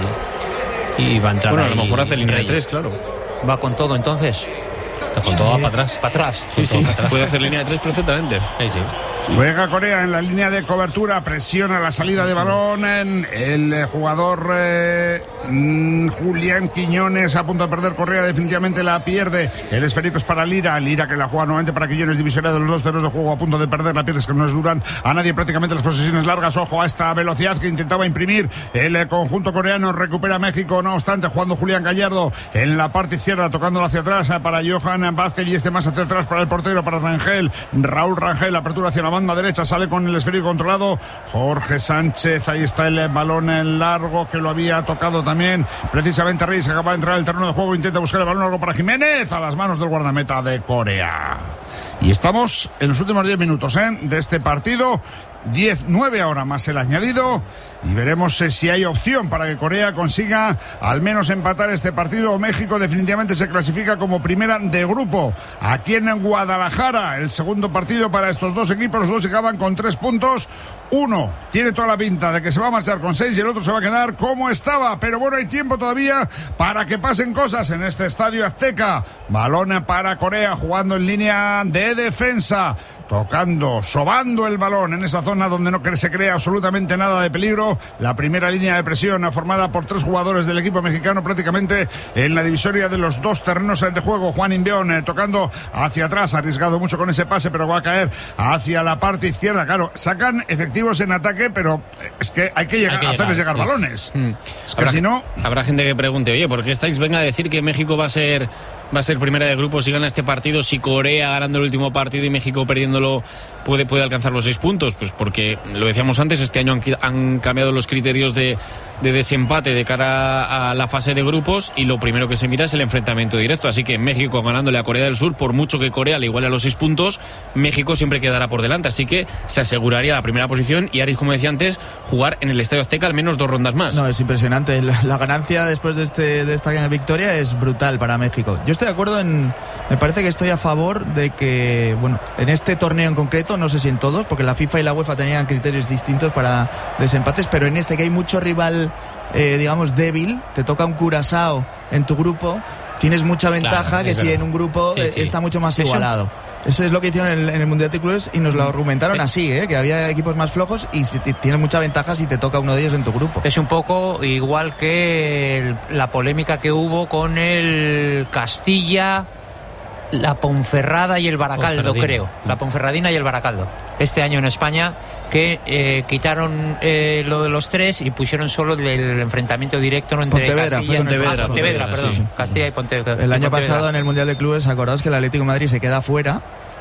y va a entrar. Bueno, ahí a lo mejor hace línea de tres, claro. Va con todo entonces. Está con todo, va para atrás. Para atrás. Sí, sí, para atrás. Puede hacer línea de tres perfectamente. Sí, sí. Juega Corea en la línea de cobertura, presiona la salida de balón en el jugador eh, mm, Julián Quiñones, a punto de perder Correa, definitivamente la pierde. El esférico es para Lira, Lira que la juega nuevamente para Quiñones, divisoria de los dos ceros de juego, a punto de perder, la pierde, es que no les duran a nadie prácticamente las posesiones largas. Ojo a esta velocidad que intentaba imprimir el conjunto coreano, recupera México, no obstante, jugando Julián Gallardo en la parte izquierda, tocándolo hacia atrás para Johan Vázquez y este más hacia atrás para el portero, para Rangel, Raúl Rangel, apertura hacia la banda derecha, sale con el esférico controlado Jorge Sánchez, ahí está el balón en largo que lo había tocado también precisamente Reyes, que acaba de entrar al terreno de juego, intenta buscar el balón largo para Jiménez, a las manos del guardameta de Corea. Y estamos en los últimos diez minutos ¿eh? de este partido, diez nueve ahora más el añadido, y veremos eh, si hay opción para que Corea consiga al menos empatar este partido. México definitivamente se clasifica como primera de grupo aquí en Guadalajara. El segundo partido para estos dos equipos, los dos acaban con tres puntos. Uno tiene toda la pinta de que se va a marchar con seis y el otro se va a quedar como estaba, pero bueno, hay tiempo todavía para que pasen cosas en este estadio Azteca. Balón para Corea, jugando en línea de defensa, tocando, sobando el balón en esa zona donde no se crea absolutamente nada de peligro. La primera línea de presión formada por tres jugadores del equipo mexicano prácticamente en la divisoria de los dos terrenos de juego. Juan Imbeón eh, tocando hacia atrás, arriesgado mucho con ese pase, pero va a caer hacia la parte izquierda. Claro, sacan efectivos en ataque, pero es que hay que, llegar, hay que hacerles llegar, llegar sí, balones. Sí. Es que habrá, si no... Habrá gente que pregunte, oye, ¿por qué estáis venga a decir que México va a ser... va a ser primera de grupo si gana este partido, si Corea ganando el último partido y México perdiéndolo puede, puede alcanzar los seis puntos? Pues porque, lo decíamos antes, este año han, han cambiado los criterios de, de desempate de cara a la fase de grupos, y lo primero que se mira es el enfrentamiento directo. Así que México ganándole a Corea del Sur, por mucho que Corea le iguale a los seis puntos, México siempre quedará por delante. Así que se aseguraría la primera posición y, Aris, como decía antes, jugar en el Estadio Azteca al menos dos rondas más. No, es impresionante. La, la ganancia después de, este, de esta victoria es brutal para México. Yo estoy de acuerdo en... Me parece que estoy a favor de que, bueno, en este torneo en concreto, no sé si en todos, porque la FIFA y la UEFA tenían criterios distintos para desempates, pero en este que hay mucho rival, eh, digamos, débil, te toca un Curazao en tu grupo, tienes mucha ventaja, claro, que si en un grupo sí, sí. está mucho más igualado. Eso es lo que hicieron en el, en el Mundial de Clubes y nos lo argumentaron así, ¿eh? Que había equipos más flojos y si tienes mucha ventaja si te toca uno de ellos en tu grupo. Es un poco igual que el, la polémica que hubo con el Castilla, la Ponferrada y el Baracaldo, creo. La Ponferradina y el Baracaldo. Este año en España, que eh, quitaron eh, lo de los tres y pusieron solo el enfrentamiento directo entre Pontevedra, Castilla y Pontevedra, ah, Pontevedra, Pontevedra, perdón. sí, sí. Castilla y Pontevedra. El y año Pontevedra. pasado en el Mundial de Clubes, acordaos que el Atlético de Madrid se queda fuera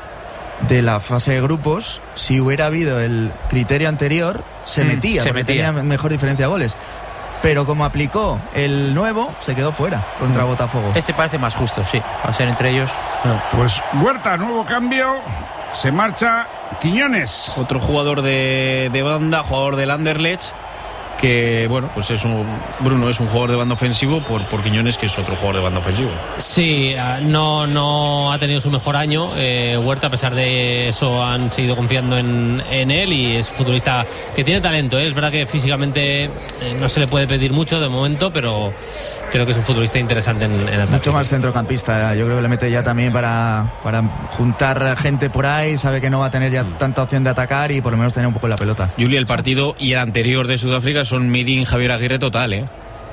de la fase de grupos. Si hubiera habido el criterio anterior, se mm, metía, se porque metía. tenía mejor diferencia de goles. Pero como aplicó el nuevo, se quedó fuera contra mm. Botafogo. Este parece más justo, sí, va a ser entre ellos. Pues Huerta, nuevo cambio, se marcha Quiñones. Otro jugador de, de banda, jugador del Anderlecht, que bueno, pues es un Bruno es un jugador de banda ofensivo por, por Quiñones, que es otro jugador de banda ofensivo. Sí, no, no ha tenido su mejor año eh, Huerta, a pesar de eso han seguido confiando en, en él, y es un futbolista que tiene talento, ¿eh? Es verdad que físicamente eh, no se le puede pedir mucho de momento, pero creo que es un futbolista interesante en, en ataque. Mucho más centrocampista, yo creo que le mete ya también para, para juntar gente por ahí, sabe que no va a tener ya tanta opción de atacar y por lo menos tener un poco la pelota. Juli, el partido y el anterior de Sudáfrica son Midin Javier Aguirre total, ¿eh?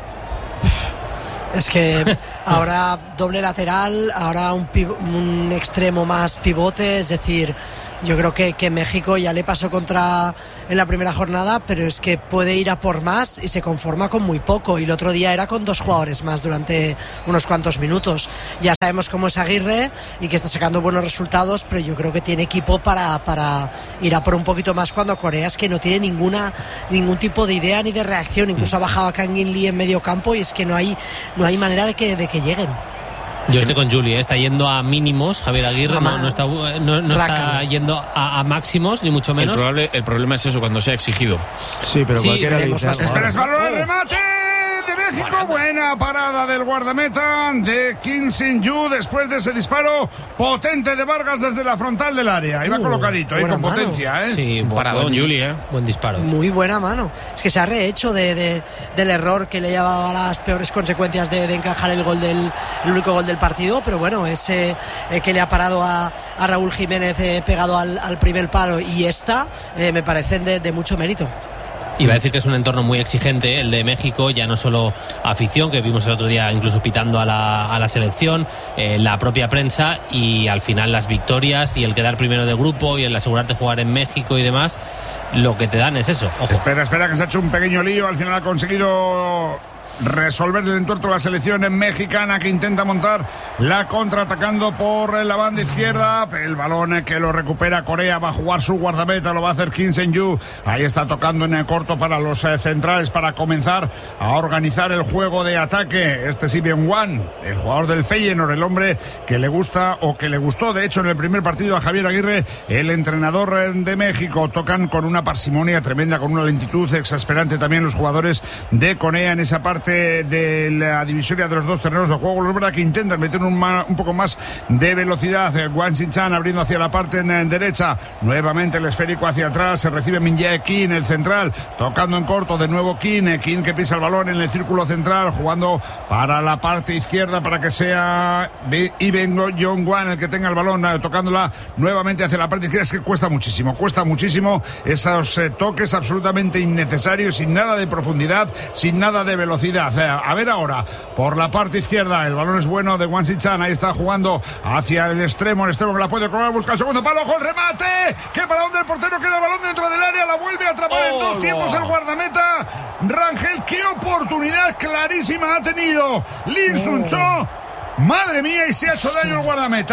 Es que ahora doble lateral, ahora un, piv- un extremo más pivote, es decir, yo creo que, que México ya le pasó contra en la primera jornada, pero es que puede ir a por más y se conforma con muy poco, y el otro día era con dos jugadores más durante unos cuantos minutos. Ya sabemos cómo es Aguirre y que está sacando buenos resultados, pero yo creo que tiene equipo para, para ir a por un poquito más cuando Corea es que no tiene ninguna ningún tipo de idea ni de reacción. Incluso ha bajado a Kang In Lee en medio campo y es que no hay no hay manera de que, de que lleguen. Yo estoy con Juli, ¿eh? Está yendo a mínimos Javier Aguirre, no, no está, no, no está yendo a, a máximos, ni mucho menos. El, probable, el problema es eso, cuando sea exigido. Sí, pero sí, cualquiera le dice algo. Espera, es valor el remate de México. Buena parada del guardameta de Kim Sin-yu después de ese disparo potente de Vargas desde la frontal del área. Iba uh, colocadito, ahí con mano. Potencia, ¿eh? Sí, un paradón, Juli, ¿eh? Buen disparo. Muy buena mano. Es que se ha rehecho de, de, del error que le llevaba a las peores consecuencias de, de encajar el gol del el único gol del partido, pero bueno, ese eh, que le ha parado a, a Raúl Jiménez eh, pegado al, al primer palo, y esta eh, me parecen de, de mucho mérito. Iba a decir que es un entorno muy exigente el de México, ya no solo afición, que vimos el otro día incluso pitando a la, a la selección, eh, la propia prensa, y al final las victorias y el quedar primero de grupo y el asegurarte jugar en México y demás, lo que te dan es eso. Ojo. Espera, espera, que se ha hecho un pequeño lío, al final ha conseguido resolver el entuerto la selección mexicana, que intenta montar la contra atacando por la banda izquierda. El balón que lo recupera Corea, va a jugar su guardameta, lo va a hacer Kim Sin-yu. Ahí está tocando en el corto para los eh, centrales para comenzar a organizar el juego de ataque. Este Si Bien-wan, el jugador del Feyenoord, el hombre que le gusta o que le gustó de hecho en el primer partido a Javier Aguirre, el entrenador de México. Tocan con una parsimonia tremenda, con una lentitud exasperante también los jugadores de Corea en esa parte de la divisoria de los dos terrenos de juego. Es verdad que intentan meter un, ma, un poco más de velocidad. Wang Xichan abriendo hacia la parte en, en derecha, nuevamente el esférico hacia atrás, se recibe Min Jae Kim, el central, tocando en corto de nuevo Kim, Kim que pisa el balón en el círculo central, jugando para la parte izquierda para que sea Iben Jong-wan el que tenga el balón, tocándola nuevamente hacia la parte izquierda. Es que cuesta muchísimo, cuesta muchísimo esos eh, toques absolutamente innecesarios, sin nada de profundidad, sin nada de velocidad. A ver ahora, por la parte izquierda, el balón es bueno de Wang Xichan, ahí está jugando hacia el extremo, el extremo que la puede cobrar, busca el segundo palo, ojo el remate, que para donde el portero queda el balón dentro del área, la vuelve a atrapar oh, en dos tiempos el guardameta Rangel. Qué oportunidad clarísima ha tenido Lim Sun Cho, madre mía, y se ha hecho daño el guardameta, ¿eh?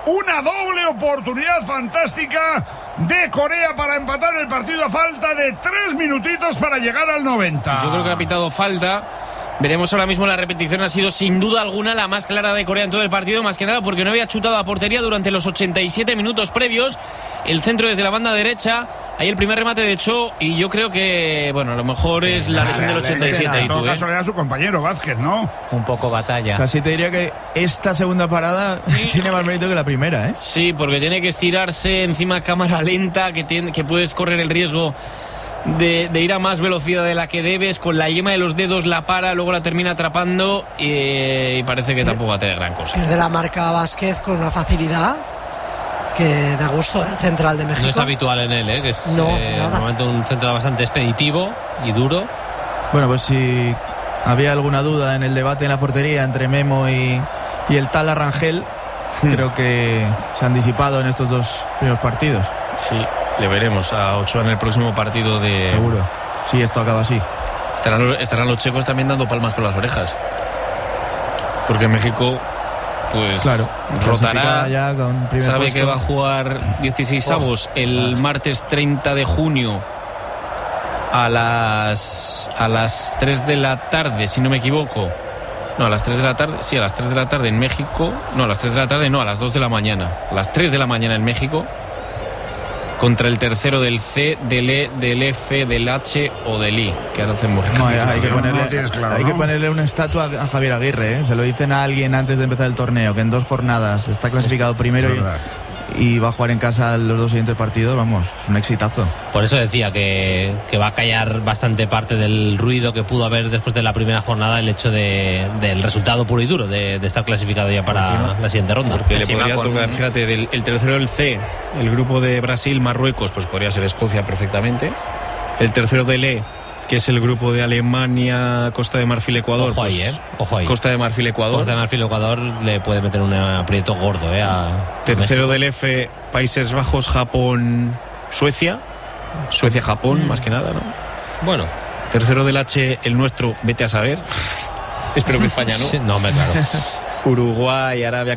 una doble oportunidad fantástica de Corea para empatar el partido a falta de tres minutitos para llegar al noventa. Yo creo que ha pitado falta. Veremos ahora mismo. La repetición ha sido sin duda alguna la más clara de Corea en todo el partido, más que nada porque no había chutado a portería durante los ochenta y siete minutos previos. El centro desde la banda derecha, ahí el primer remate de Cho, y yo creo que, bueno, a lo mejor es la lesión del ochenta y siete. En todo caso era su compañero Vázquez, ¿no? Un poco batalla. Casi te diría que esta segunda parada tiene más mérito que la primera, ¿eh? Sí, porque tiene que estirarse encima cámara lenta, que, tiene, que puedes correr el riesgo De, de ir a más velocidad de la que debes. Con la yema de los dedos la para, luego la termina atrapando y, y parece que tampoco va a tener gran cosa. Pierde la marca Vázquez con una facilidad que da gusto, el central de México. No es habitual en él, ¿eh? Que es no, eh, normalmente un central bastante expeditivo y duro. Bueno, pues si había alguna duda en el debate en la portería entre Memo y, y el tal Arrangel, hmm. creo que se han disipado en estos dos primeros partidos. Sí. Le veremos a Ochoa en el próximo partido de... Seguro, si esto acaba así. Estarán, estarán los checos también dando palmas con las orejas. Porque México, pues, claro, rotará. Ya con sabe puesto. Que va a jugar dieciséis avos el ah. martes treinta de junio a las, a las tres de la tarde, si no me equivoco. No, a las tres de la tarde, sí, a las tres de la tarde en México. No, a las tres de la tarde, no, a las dos de la mañana. A las tres de la mañana en México. Contra el tercero del C, del E, del F, del H o del I, que ahora hacemos no, hay, que ponerle, no tienes claro, hay ¿no? que ponerle una estatua a Javier Aguirre, ¿eh? Se lo dicen a alguien antes de empezar el torneo, que en dos jornadas está clasificado primero y, y va a jugar en casa los dos siguientes partidos. Vamos, es un exitazo. Por eso decía que, que va a callar bastante parte del ruido que pudo haber después de la primera jornada el hecho de, del resultado puro y duro de, de estar clasificado ya para la siguiente ronda. Porque le podría tocar, fíjate, del, el tercero del C, el grupo de Brasil, Marruecos, pues podría ser Escocia perfectamente. El tercero del E, que es el grupo de Alemania, Costa de Marfil, Ecuador. Ojo pues, ahí, ¿eh? Ojo ahí. Costa de Marfil, Ecuador. Costa de Marfil, Ecuador le puede meter un aprieto gordo, ¿eh? A, tercero a del F, Países Bajos, Japón, Suecia. Suecia, Japón, mm. más que nada, ¿no? Bueno. Tercero del H, el nuestro, vete a saber. Espero que España no. Sí, no, me claro. Uruguay, Arabia